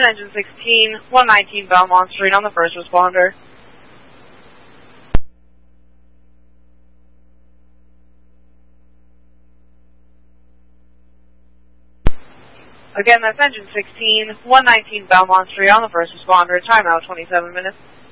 engine 16, 119 Belmont Street on the first responder. Again, that's engine 16, 119 Belmont Street on the first responder. Timeout 27 minutes.